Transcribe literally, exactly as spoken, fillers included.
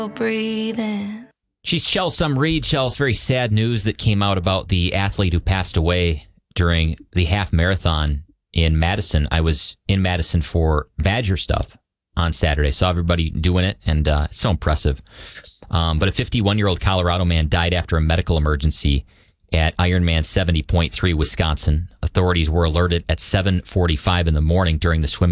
breathing. She's Chelsea Reed. Chelsea, very sad news that came out about the athlete who passed away during the half marathon in Madison. I was in Madison for Badger stuff on Saturday. Saw everybody doing it, and uh, it's so impressive. Um, but a fifty-one-year-old Colorado man died after a medical emergency at Ironman seventy point three, Wisconsin. Authorities were alerted at seven forty-five in the morning during the swim